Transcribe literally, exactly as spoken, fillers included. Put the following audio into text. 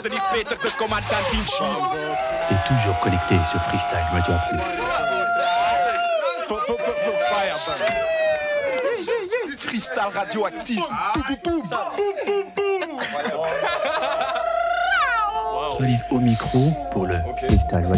en iets beter de commandant in chief. Et toujours connecté sur Freestyle Radioactive. Freestyle radioactif. Boum, boum, boum. Khalid au micro pour le Freestyle